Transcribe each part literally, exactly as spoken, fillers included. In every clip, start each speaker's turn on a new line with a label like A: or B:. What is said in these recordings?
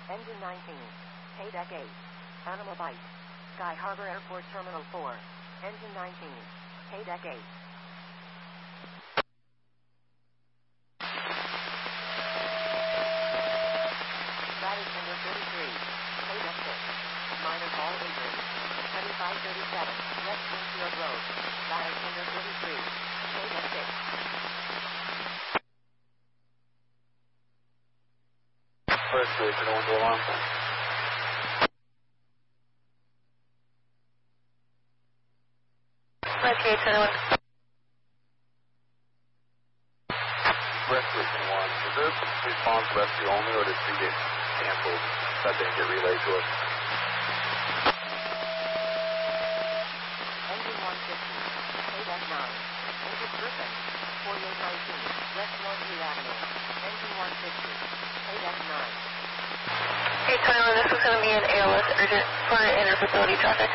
A: Engine nineteen. K-Deck eight. Animal Bite. Sky Harbor Airport Terminal four. Engine nineteen. K-Deck eight. Ladder Tender thirty-three. K-Deck six. Minor ball injury. twenty-five thirty-seven. West Springfield Road. Ladder Tender thirty-three. K-Deck six.
B: First station, on the alarm.
C: Rescue eight seven one.
B: Rescue eight one. Is this response rescue only, or did she get canceled? That didn't get relayed to us.
A: Engine one fifty. K-Deck nine. Engine Griffin. forty-eight nineteen. West Northview Avenue. Engine one fifty. K-Deck nine.
C: eight twenty-one, this is going to be an A L S urgent for inter-facility traffic.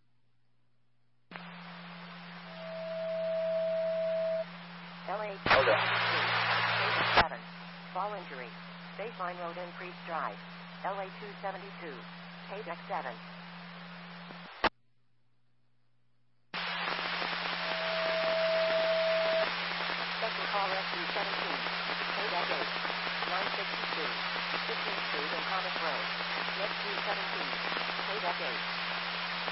A: L A
B: Okay.
A: K-Deck seven. Ball injury. Baseline Road Increased Drive. L A two seventy-two. K-Deck seven. Special Call Rescue seventeen. K-Deck eight. nine sixty-two. fifteenth Street and Thomas Road. Rescue seventeen. K-Deck eight.